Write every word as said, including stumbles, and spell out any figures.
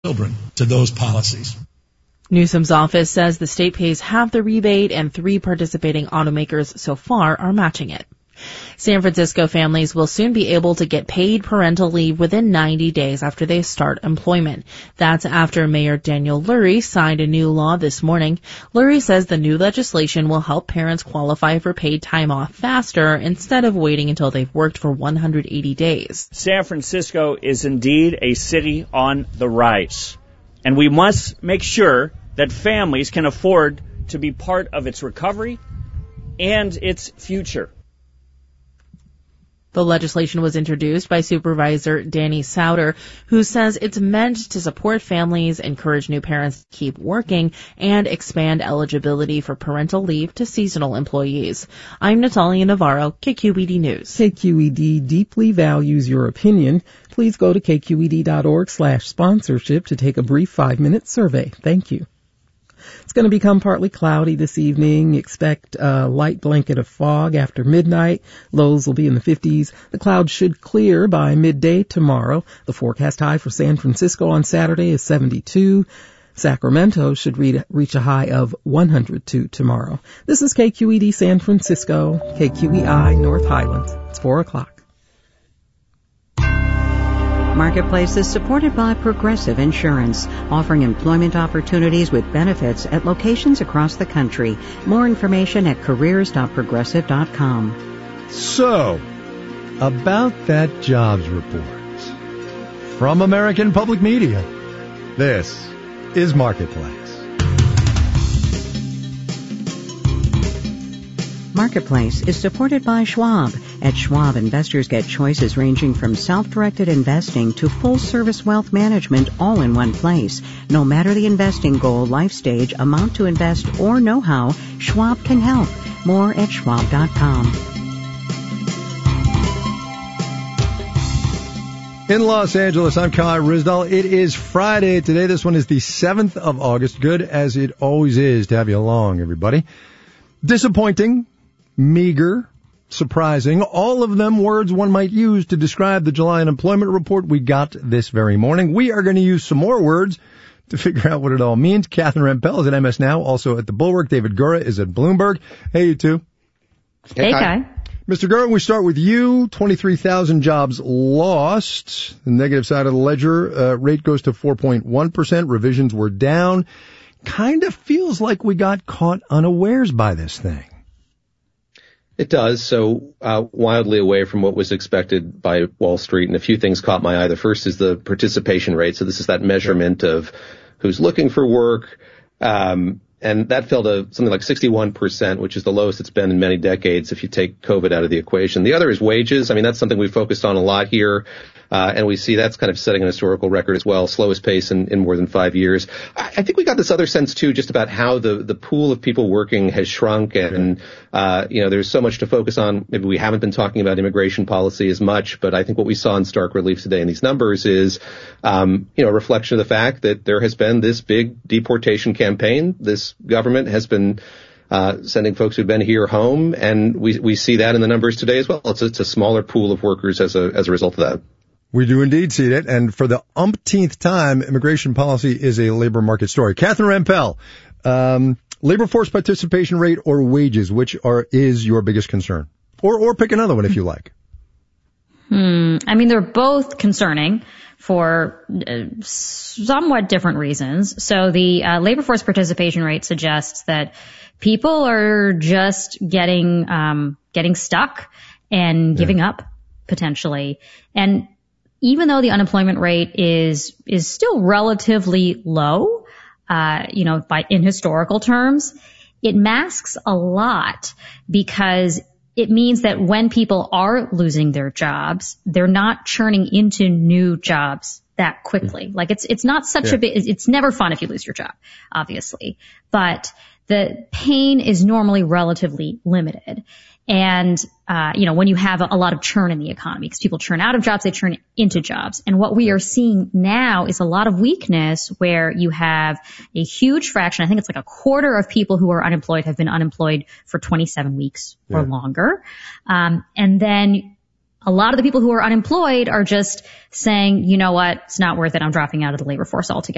children to those policies. Newsom's office says the state pays half the rebate and three participating automakers so far are matching it. San Francisco families will soon be able to get paid parental leave within ninety days after they start employment. That's after Mayor Daniel Lurie signed a new law this morning. Lurie says the new legislation will help parents qualify for paid time off faster instead of waiting until they've worked for one hundred eighty days. San Francisco is indeed a city on the rise, and we must make sure that families can afford to be part of its recovery and its future. The legislation was introduced by Supervisor Danny Souter, who says it's meant to support families, encourage new parents to keep working, and expand eligibility for parental leave to seasonal employees. I'm Natalia Navarro, K Q E D News. K Q E D deeply values your opinion. Please go to kqed.org slash sponsorship to take a brief five-minute survey. Thank you. It's going to become partly cloudy this evening. Expect a light blanket of fog after midnight. Lows will be in the fifties. The clouds should clear by midday tomorrow. The forecast high for San Francisco on Saturday is seventy-two. Sacramento should read, reach a high of one hundred two tomorrow. This is K Q E D San Francisco, K Q E I North Highlands. It's four o'clock. Marketplace is supported by Progressive Insurance, offering employment opportunities with benefits at locations across the country. More information at careers dot progressive dot com. So, about that jobs report. From American Public Media, this is Marketplace. Marketplace is supported by Schwab. At Schwab, investors get choices ranging from self-directed investing to full-service wealth management all in one place. No matter the investing goal, life stage, amount to invest, or know-how, Schwab can help. More at schwab dot com. In Los Angeles, I'm Kai Ryssdal. It is Friday today. This one is the seventh of August. Good as it always is to have you along, everybody. Disappointing, meager, surprising, all of them words one might use to describe the July unemployment report we got this very morning. We are going to use some more words to figure out what it all means. Catherine Rampell is at M S Now, also at The Bulwark. David Gura is at Bloomberg. Hey, you two. Hey, Kai. Mister Gura, we start with you. twenty-three thousand jobs lost. The negative side of the ledger, uh, rate goes to four point one percent. Revisions were down. Kind of feels like we got caught unawares by this thing. It does. So uh, wildly away from what was expected by Wall Street. And a few things caught my eye. The first is the participation rate. So this is that measurement of who's looking for work. Um, and that fell to something like sixty-one percent, which is the lowest it's been in many decades if you take COVID out of the equation. The other is wages. I mean, that's something we've focused on a lot here. Uh, and we see that's kind of setting an historical record as well, slowest pace in, in more than five years. I, I think we got this other sense, too, just about how the, the pool of people working has shrunk. And, uh, you know, there's so much to focus on. Maybe we haven't been talking about immigration policy as much, but I think what we saw in stark relief today in these numbers is, um, you know, a reflection of the fact that there has been this big deportation campaign. This government has been Uh, sending folks who've been here home, and we we see that in the numbers today as well. It's, it's a smaller pool of workers as a as a result of that. We do indeed see it, and for the umpteenth time, immigration policy is a labor market story. Catherine Rampell, um, labor force participation rate or wages, which are is your biggest concern? Or or pick another one if you like. Hmm. I mean, they're both concerning for uh, somewhat different reasons. So the uh, labor force participation rate suggests that people are just getting um, getting stuck and giving yeah. up potentially. And even though the unemployment rate is is still relatively low, uh, you know, by in historical terms, it masks a lot because it means that when people are losing their jobs, they're not churning into new jobs that quickly. Mm. Like it's it's not such yeah. a big. It's never fun if you lose your job, obviously, but the pain is normally relatively limited. And, uh, you know, when you have a, a lot of churn in the economy, because people churn out of jobs, they churn into jobs. And what we are seeing now is a lot of weakness where you have a huge fraction. I think it's like a quarter of people who are unemployed have been unemployed for twenty-seven weeks yeah. or longer. Um, and then a lot of the people who are unemployed are just saying, you know what, it's not worth it. I'm dropping out of the labor force altogether.